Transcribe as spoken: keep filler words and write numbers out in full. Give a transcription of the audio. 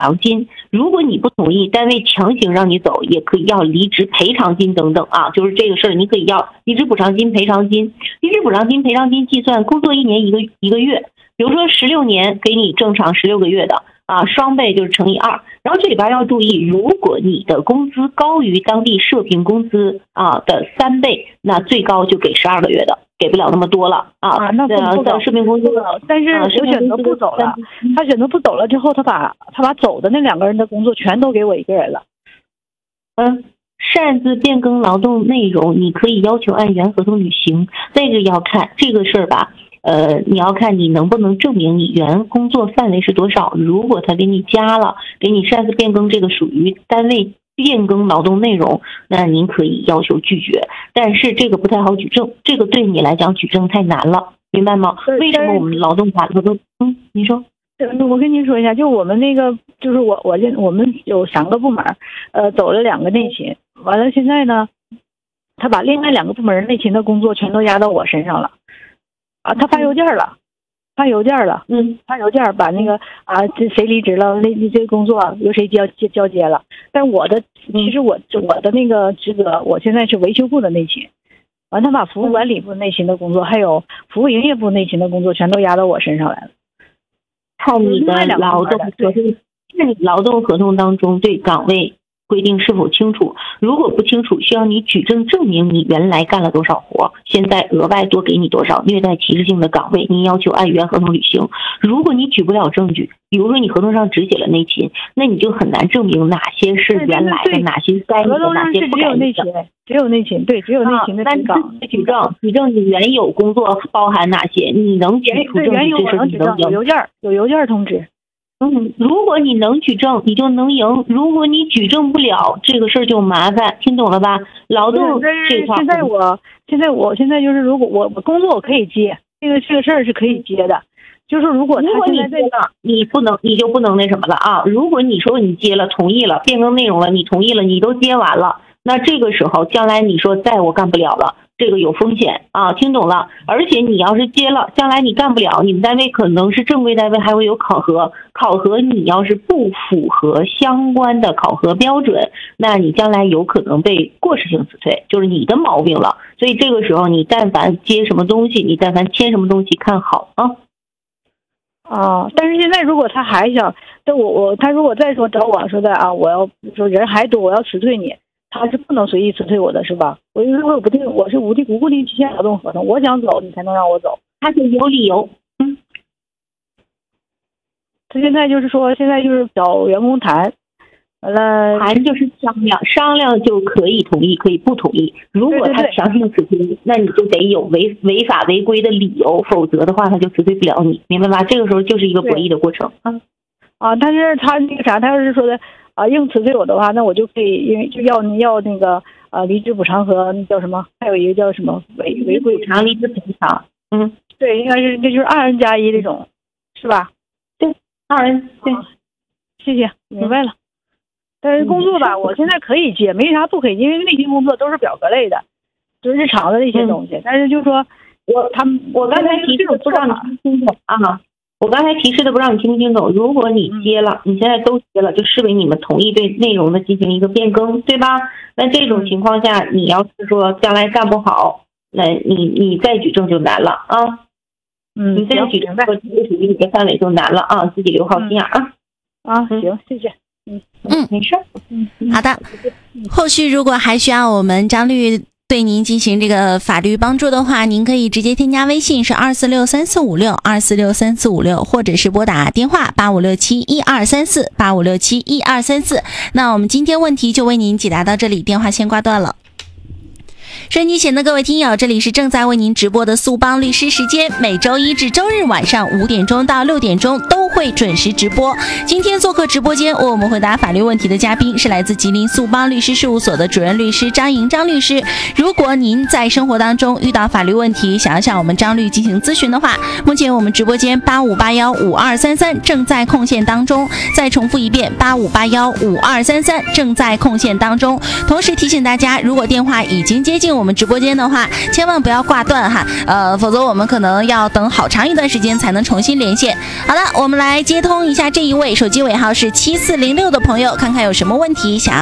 偿金。如果你不同意，单位强行让你走，也可以要离职赔偿金等等啊，就是这个事儿，你可以要离职补偿金、赔偿金。离职补偿金、赔偿金计算工作一年一个一个月，比如说十六年给你正常十六个月的啊，双倍就是乘以二。然后这里边要注意，如果你的工资高于当地社平工资啊的三倍，那最高就给十二个月的。给不了那么多了啊！ 啊那不走， 社平工资了。但是我选择不走了，他选择不走了之后，他把他把走的那两个人的工作全都给我一个人了。 嗯，擅自变更劳动内容，你可以要求按原合同履行。这个要看这个事儿吧，呃，你要看你能不能证明你原工作范围是多少。如果他给你加了，给你擅自变更，这个属于单位变更劳动内容，那您可以要求拒绝，但是这个不太好举证，这个对你来讲举证太难了，明白吗？为什么我们劳动法劳动嗯，你说？ 我跟您说一下，就我们那个，就是我我这我们有三个部门，呃，走了两个内勤，完了现在呢，他把另外两个部门内勤的工作全都压到我身上了，啊，他发邮件了。发邮件了，嗯，发邮件把那个啊，这谁离职了，那这个工作由谁交接交接了。但我的其实我我的那个职责，我现在是维修部的内勤，完他把服务管理部内勤的工作，还有服务营业部内勤的工作，全都压到我身上来了。 看你的劳动合同，看你劳动合同当中对岗位规定是否清楚，如果不清楚，需要你举证证明你原来干了多少活，现在额外多给你多少，虐待歧视性的岗位，你要求按原合同履行。如果你举不了证据，比如说你合同上只写了内勤，那你就很难证明哪些是原来的，哪些该的，哪些不该的。 只有内勤，对，只有内勤的职岗。 那举证，举证你原有工作包含哪些，你能举出证据，这是你能赢。 有邮件，有邮件通知。 嗯，如果你能举证，你就能赢；如果你举证不了，这个事儿就麻烦，听懂了吧？劳动这块， 现在我现在我现在就是，如果我我工作我可以接，这个这个事儿是可以接的。就是如果他现在这个， 你不能，你就不能那什么了啊！如果你说你接了，同意了，变更内容了，你同意了，你都接完了，那这个时候将来你说再我干不了了。这个有风险啊，听懂了？而且你要是接了，将来你干不了，你们单位可能是正规单位，还会有考核。考核你要是不符合相关的考核标准，那你将来有可能被过失性辞退，就是你的毛病了。所以这个时候，你但凡接什么东西，你但凡签什么东西，看好啊。 哦，但是现在如果他还想，但我我他如果再说找我说的啊，我要说人还多，我要辞退你。他是不能随意辞退我的，是吧？我因为我有不定，我是无定无固定期限劳动合同，我想走，你才能让我走。 他是有理由，嗯。 他现在就是说，现在就是找员工谈，完了谈就是商量，商量就可以同意，可以不同意。如果他强行辞退，那你就得有违违法违规的理由，否则的话他就辞退不了你，明白吧？这个时候就是一个博弈的过程啊啊！但是他那个啥，他要是说的。啊，硬辞退我的话，那我就可以，因为就要要那个呃离职补偿和那叫什么，还有一个叫什么违违规补偿、离职赔偿。嗯， 对，应该是这就是二 N 加一这种，是吧？ 对，二 N 对、啊， 谢谢，明白了。但是工作吧，我现在可以接，没啥不可以，因为内勤工作都是表格类的，就是日常的那些东西。嗯、但是就是说我他们，我刚才提示不让你听清楚啊。 我刚才提示的不让你听不清楚，如果你接了，你现在都接了，就视为你们同意对内容的进行一个变更，对吧？那这种情况下，你要是说将来干不好，那你你再举证就难了啊。 嗯， 你再举证说这个属于你的范围就难了啊，自己留好心眼啊。 啊，行，谢谢。 嗯嗯， 没事。 嗯，好的。后续如果还需要我们张律对您进行这个法律帮助的话，您可以直接添加微信是二四六三四五六二四六三四五六，或者是拨打电话八五六七一二三四八五六七一二三四。那我们今天问题就为您解答到这里，电话先挂断了。收音机前的各位听友，这里是正在为您直播的苏邦律师时间，每周一至周日晚上五点钟到六点钟都会准时直播。今天做客直播间为我们回答法律问题的嘉宾是来自吉林苏邦律师事务所的主任律师张莹张律师。如果您在生活当中遇到法律问题，想要向我们张律进行咨询的话，目前我们直播间八五八幺五二三三正在空线当中，再重复一遍八五八幺五二三三正在空线当中。同时提醒大家，如果电话已经接进我们直播间的话，千万不要挂断哈，呃，否则我们可能要等好长一段时间才能重新连线。好了，我们来接通一下这一位手机尾号是七四零六的朋友，看看有什么问题想要